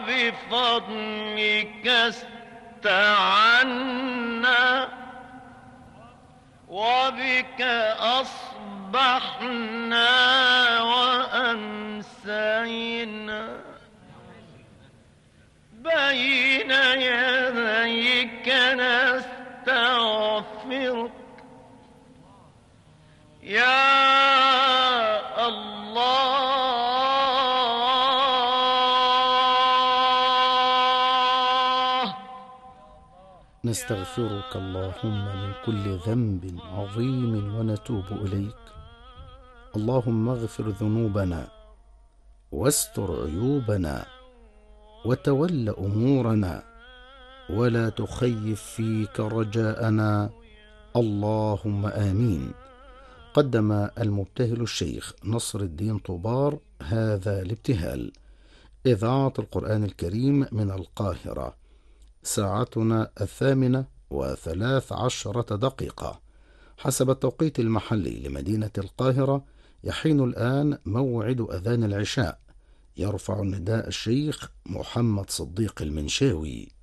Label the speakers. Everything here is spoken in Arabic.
Speaker 1: وبفضلك استعنا وبك أصبحنا وأمسينا بين يديك نستغفرك يا الله.
Speaker 2: نستغفرك اللهم من كل ذنب عظيم ونتوب إليك. اللهم اغفر ذنوبنا واستر عيوبنا وتول أمورنا ولا تخيف فيك رجاءنا، اللهم آمين. قدم المبتهل الشيخ نصر الدين طوبار هذا الابتهال. إذاعة القرآن الكريم من القاهرة. ساعتنا 8:13 حسب التوقيت المحلي لمدينة القاهرة. يحين الآن موعد أذان العشاء. يرفع النداء الشيخ محمد صديق المنشاوي.